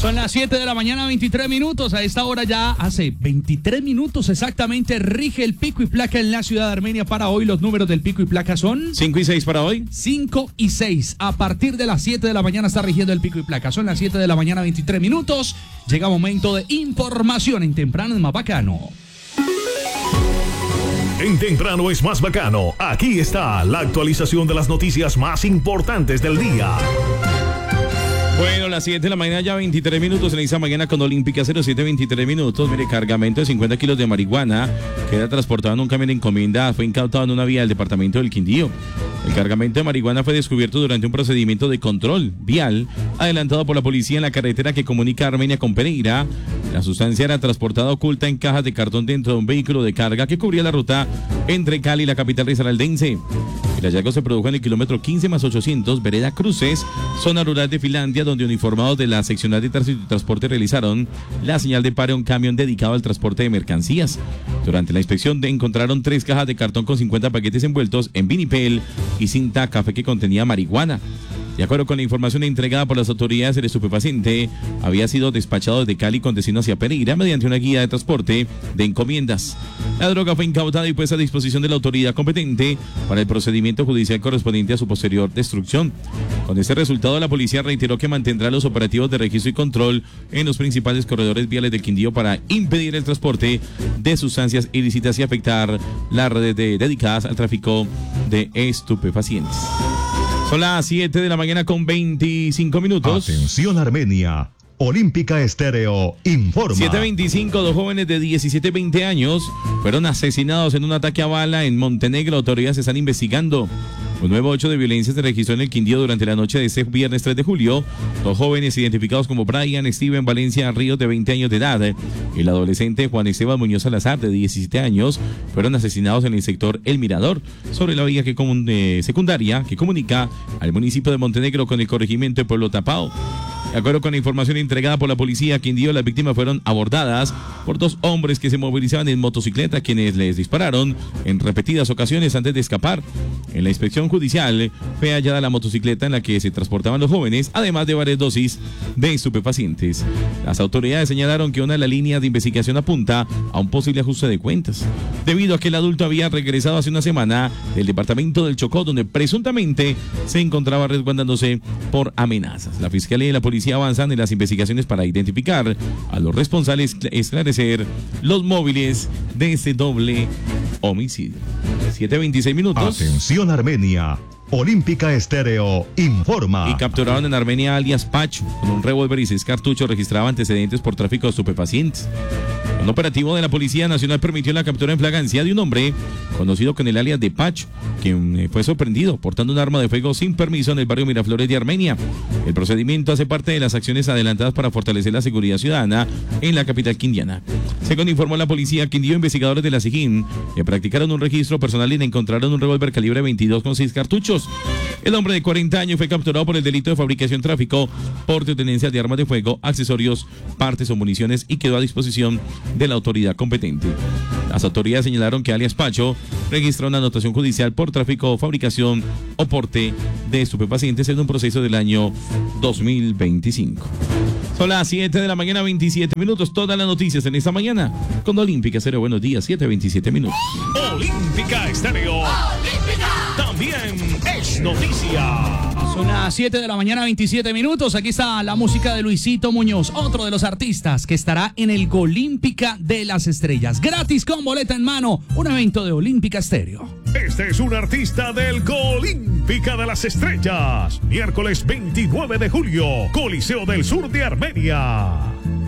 Son las 7 de la mañana, 23 minutos. A esta hora ya hace 23 minutos exactamente rige el pico y placa en la ciudad de Armenia para hoy. Los números del pico y placa son 5 y 6 para hoy. 5 y 6. A partir de las 7 de la mañana está rigiendo el pico y placa. Son las 7 de la mañana, 23 minutos. Llega momento de información en Temprano es más bacano. En Temprano es más bacano. Aquí está la actualización de las noticias más importantes del día. Bueno, las 7 de la mañana, ya 23 minutos en esta mañana con Olímpica 0723 minutos. Mire, cargamento de 50 kilos de marihuana que era transportado en un camión de encomienda fue incautado en una vía del departamento del Quindío. El cargamento de marihuana fue descubierto durante un procedimiento de control vial adelantado por la policía en la carretera que comunica Armenia con Pereira. La sustancia era transportada oculta en cajas de cartón dentro de un vehículo de carga que cubría la ruta entre Cali y la capital risaraldense. El hallazgo se produjo en el kilómetro 15+800, vereda Cruces, zona rural de Finlandia, donde uniformados de la seccional de tránsito y transporte realizaron la señal de pare a un camión dedicado al transporte de mercancías. Durante la inspección encontraron 3 cajas de cartón con 50 paquetes envueltos en vinipel y cinta café que contenía marihuana. De acuerdo con la información entregada por las autoridades, el estupefaciente había sido despachado desde Cali con destino hacia Pereira mediante una guía de transporte de encomiendas. La droga fue incautada y puesta a disposición de la autoridad competente para el procedimiento judicial correspondiente a su posterior destrucción. Con este resultado, la policía reiteró que mantendrá los operativos de registro y control en los principales corredores viales del Quindío para impedir el transporte de sustancias ilícitas y afectar las redes dedicadas al tráfico de estupefacientes. Son las 7 de la mañana con 25 minutos. Atención Armenia. Olímpica Estéreo informa. 7:25, 2 jóvenes de 17 y 20 años fueron asesinados en un ataque a bala en Montenegro. Autoridades están investigando. Un nuevo hecho de violencia se registró en el Quindío durante la noche de este viernes 3 de julio. 2 jóvenes identificados como Brian Steven Valencia Ríos, de 20 años de edad, y el adolescente Juan Esteban Muñoz Salazar, de 17 años, fueron asesinados en el sector El Mirador, sobre la vía secundaria que comunica al municipio de Montenegro con el corregimiento de Pueblo Tapao. De acuerdo con la información entregada por la policía Quindío, las víctimas fueron abordadas por 2 hombres que se movilizaban en motocicleta, quienes les dispararon en repetidas ocasiones antes de escapar. En la inspección judicial fue hallada la motocicleta en la que se transportaban los jóvenes, además de varias dosis de estupefacientes. Las autoridades señalaron que una de las líneas de investigación apunta a un posible ajuste de cuentas, debido a que el adulto había regresado hace una semana del departamento del Chocó, donde presuntamente se encontraba resguardándose por amenazas. La fiscalía y la policía avanzan en las investigaciones para identificar a los responsables y esclarecer los móviles de este doble homicidio. 7:26 minutos. Atención Armenia. Olímpica Estéreo informa. Y capturaron en Armenia alias Pacho con un revólver y 6 cartuchos. Registraba antecedentes por tráfico de estupefacientes. Un operativo de la Policía Nacional permitió la captura en flagrancia de un hombre conocido con el alias de Pacho, quien fue sorprendido portando un arma de fuego sin permiso en el barrio Miraflores de Armenia. El procedimiento hace parte de las acciones adelantadas para fortalecer la seguridad ciudadana en la capital quindiana. Según informó la policía Quindío, investigadores de la SIGIN le practicaron un registro personal y le encontraron un revólver calibre 22 con 6 cartuchos. El hombre de 40 años fue capturado por el delito de fabricación, tráfico, porte o tenencia de armas de fuego, accesorios, partes o municiones y quedó a disposición de la autoridad competente. Las autoridades señalaron que alias Pacho registró una anotación judicial por tráfico, fabricación o porte de estupefacientes en un proceso del año 2025. Son las 7 de la mañana, 27 minutos. Todas las noticias en esta mañana con Olímpica Estéreo. Buenos días, 7:27 minutos. Olímpica Estéreo. Olímpica. También es noticia. Son las 7 de la mañana, 27 minutos. Aquí está la música de Luisito Muñoz, otro de los artistas que estará en el Golímpica de las Estrellas. Gratis con boleta en mano, un evento de Olímpica Estéreo. Este es un artista del Golímpica de las Estrellas. Miércoles 29 de julio, Coliseo del Sur de Armenia.